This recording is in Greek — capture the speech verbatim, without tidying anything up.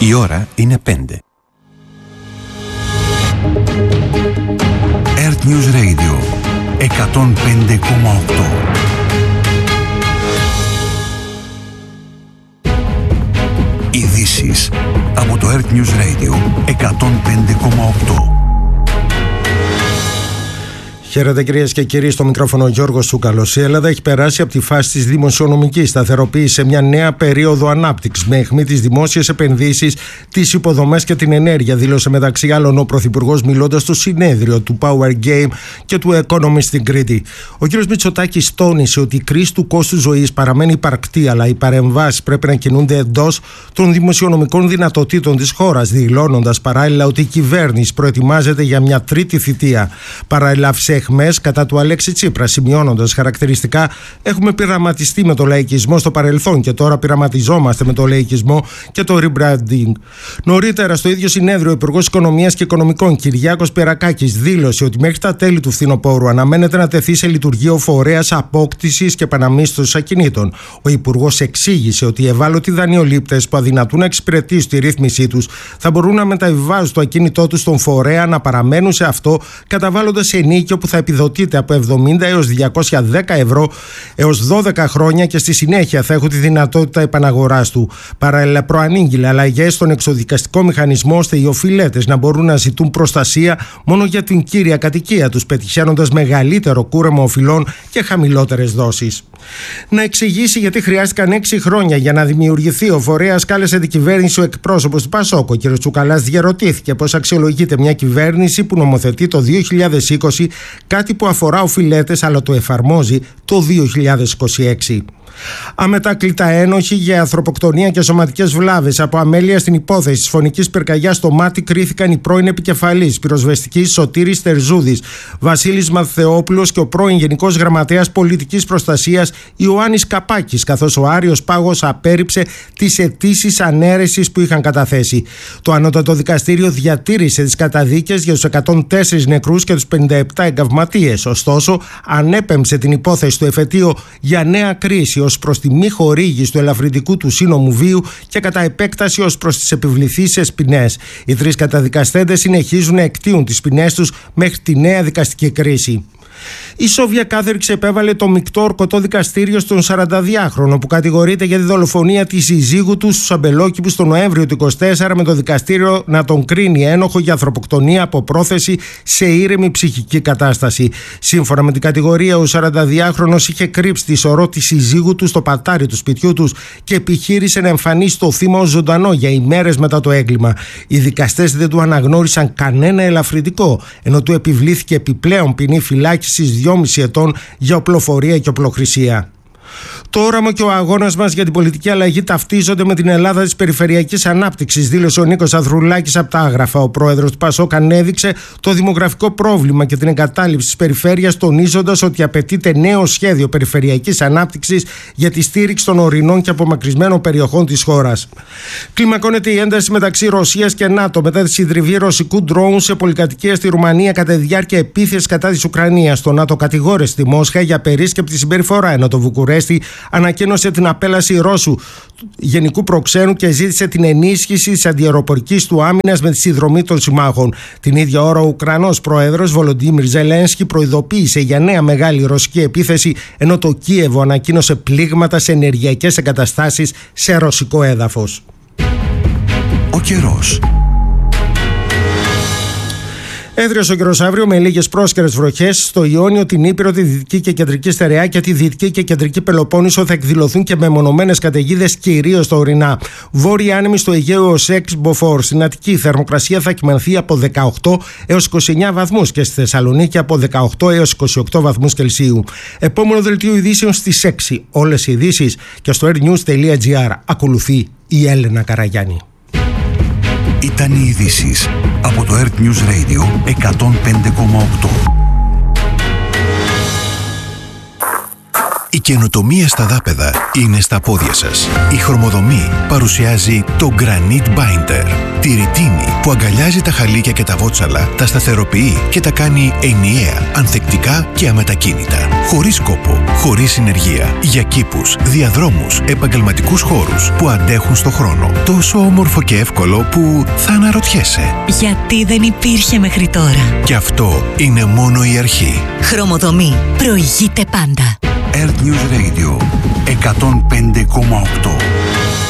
Η ώρα είναι πέντε. Earth News Radio εκατόν πέντε κόμμα οκτώ. Ειδήσεις από το Earth News Radio εκατόν πέντε κόμμα οκτώ. Χαίρετε κυρίες και κύριοι, στο μικρόφωνο Γιώργος Τσούκαλος. Η Ελλάδα έχει περάσει από τη φάση της δημοσιονομικής σταθεροποίησης σε μια νέα περίοδο ανάπτυξης με αιχμή τις δημόσιες επενδύσεις, τις υποδομές και την ενέργεια, δήλωσε μεταξύ άλλων ο Πρωθυπουργός μιλώντας στο συνέδριο του Power Game και του Economist στην Κρήτη. Ο κ. Μητσοτάκης τόνισε ότι η κρίση του κόστου ζωής παραμένει υπαρκτή, αλλά οι παρεμβάσεις πρέπει να κινούνται εντός των δημοσιονομικών δυνατοτήτων της χώρας, δηλώνοντας παράλληλα ότι η κυβέρνηση προετοιμάζεται για μια τρίτη θητεία. Παράλληλα, εχμές κατά του Αλέξη Τσίπρα, σημειώνοντας χαρακτηριστικά: έχουμε πειραματιστεί με το λαϊκισμό στο παρελθόν και τώρα πειραματιζόμαστε με το λαϊκισμό και το rebranding. Νωρίτερα, στο ίδιο συνέδριο, ο Υπουργός Οικονομίας και Οικονομικών Κυριάκος Περακάκης δήλωσε ότι μέχρι τα τέλη του φθινοπόρου αναμένεται να τεθεί σε λειτουργία ο φορέας απόκτησης και επαναμίσθωσης ακινήτων. Ο Υπουργός εξήγησε ότι οι ευάλωτοι δανειολήπτες που αδυνατούν να εξυπηρετήσουν τη ρύθμισή τους θα μπορούν να μεταβιβάζουν το ακίνητό τους στον φορέα, να παραμένουν σε αυτό, καταβάλλοντας ενίκιο που θα επιδοτείται από εβδομήντα έως διακόσια δέκα ευρώ έως δώδεκα χρόνια και στη συνέχεια θα έχουν τη δυνατότητα επαναγοράς του. Παράλληλα, προανήγγειλε αλλαγές στον εξοδικαστικό μηχανισμό ώστε οι οφειλέτες να μπορούν να ζητούν προστασία μόνο για την κύρια κατοικία τους, πετυχαίνοντας μεγαλύτερο κούρεμα οφειλών και χαμηλότερες δόσεις. Να εξηγήσει γιατί χρειάστηκαν έξι χρόνια για να δημιουργηθεί ο φορέας, κάλεσε την κυβέρνηση ο εκπρόσωπος του Πασόκ. Ο κ. Τσουκαλάς διερωτήθηκε πώς αξιολογείται μια κυβέρνηση που νομοθετεί το δύο χιλιάδες είκοσι κάτι που αφορά οφειλέτες, αλλά το εφαρμόζει το δύο χιλιάδες είκοσι έξι. Αμετάκλητα ένοχοι για ανθρωποκτονία και σωματικές βλάβες από αμέλεια στην υπόθεση της φωνικής πυρκαγιάς στο Μάτι κρίθηκαν οι πρώην επικεφαλής πυροσβεστικής Σωτήρης Τερζούδης, Βασίλης Μαθεόπουλος και ο πρώην Γενικός Γραμματέας Πολιτικής Προστασίας Ιωάννης Καπάκης, καθώς ο Άριος Πάγος απέρριψε τις αιτήσεις ανέρεσης που είχαν καταθέσει. Το Ανώτατο Δικαστήριο διατήρησε τις καταδίκες για τους εκατόν τέσσερις νεκρούς και τους πενήντα επτά εγκαυματίες. Ωστόσο, ανέπεμψε την υπόθεση του εφετείου για νέα κρίση ως προς τη μη χορήγηση του ελαφρυντικού του σύνομου βίου και κατά επέκταση ως προς τις επιβληθήσεις ποινές. Οι τρεις καταδικαστέντες συνεχίζουν να εκτείουν τις ποινές τους μέχρι τη νέα δικαστική κρίση. Η Σόβια Κάθερξ επέβαλε το μεικτό ορκωτό δικαστήριο στον σαρανταδυάχρονο που κατηγορείται για τη δολοφονία της συζύγου του στους Αμπελόκηπους τον Νοέμβριο του είκοσι τέσσερα, με το δικαστήριο να τον κρίνει ένοχο για ανθρωποκτονία από πρόθεση σε ήρεμη ψυχική κατάσταση. Σύμφωνα με την κατηγορία, ο σαρανταδυάχρονος είχε κρύψει τη σωρό της συζύγου του στο πατάρι του σπιτιού τους και επιχείρησε να εμφανίσει το θύμα ως ζωντανό για ημέρες μετά το έγκλημα. Οι δικαστές δεν του αναγνώρισαν κανένα ελαφρυντικό, ενώ του επιβλήθηκε επιπλέον ποινή φυλάκισης δυόμισι ετών για οπλοφορία και οπλοχρησία. Το όραμα και ο αγώνας μας για την πολιτική αλλαγή ταυτίζονται με την Ελλάδα της περιφερειακής ανάπτυξης, δήλωσε ο Νίκος Ανδρουλάκης από τα Άγραφα. Ο πρόεδρος του Πασόκ ανέδειξε το δημογραφικό πρόβλημα και την εγκατάλειψη της περιφέρειας, τονίζοντας ότι απαιτείται νέο σχέδιο περιφερειακής ανάπτυξης για τη στήριξη των ορεινών και απομακρυσμένων περιοχών της χώρας. Κλιμακώνεται η ένταση μεταξύ Ρωσίας και ΝΑΤΟ μετά τη συντριβή ρωσικού ντρόουν σε πολυκατοικία στη Ρουμανία κατά τη διάρκεια επίθεσης κατά της Ουκρανίας. Το ΝΑΤΟ κατηγόρησε τη Μόσχα για περίσκεπτη συμπεριφορά, ενώ το Βουκουρέστι ανακοίνωσε την απέλαση Ρώσου γενικού προξένου και ζήτησε την ενίσχυση της αντιαεροπορικής του άμυνας με τη συνδρομή των συμμάχων. Την ίδια ώρα ο Ουκρανός πρόεδρος Βολοντίμιρ Ζελένσκι προειδοποίησε για νέα μεγάλη ρωσική επίθεση, ενώ το Κίεβο ανακοίνωσε πλήγματα σε ενεργειακές εγκαταστάσεις σε ρωσικό έδαφος. Ο καιρός. Έδριος ο καιρός αύριο με λίγες πρόσκαιρες βροχές στο Ιόνιο, την Ήπειρο, τη Δυτική και Κεντρική Στερεά και τη Δυτική και Κεντρική Πελοπόννησο. Θα εκδηλωθούν και μεμονωμένες καταιγίδες, κυρίως στα ορεινά. Βόρεια άνεμη στο Αιγαίο έως έξι μποφόρ. Στην Αττική η θερμοκρασία θα κυμανθεί από δεκαοκτώ έως είκοσι εννέα βαθμούς και στη Θεσσαλονίκη από δεκαοκτώ έως είκοσι οκτώ βαθμούς Κελσίου. Επόμενο δελτίο ειδήσεων στις έξι. Όλες οι ειδήσεις και στο airnews τελεία gr. Ακολουθεί η Έλενα Καραγιάννη. Ήταν οι ειδήσεις από το Earth News Radio εκατόν πέντε κόμμα οκτώ. Η καινοτομία στα δάπεδα είναι στα πόδια σας. Η Χρωμοδομή παρουσιάζει το Granite Binder. Τη ρητίνη που αγκαλιάζει τα χαλίκια και τα βότσαλα, τα σταθεροποιεί και τα κάνει ενιαία, ανθεκτικά και αμετακίνητα. Χωρίς κόπο, χωρίς συνεργεία. Για κήπους, διαδρόμους, επαγγελματικούς χώρους που αντέχουν στο χρόνο. Τόσο όμορφο και εύκολο που θα αναρωτιέσαι. Γιατί δεν υπήρχε μέχρι τώρα. Και αυτό είναι μόνο η αρχή. Χρωμοδομή. Προηγείται πάντα. Earth News Radio εκατόν πέντε κόμμα οκτώ.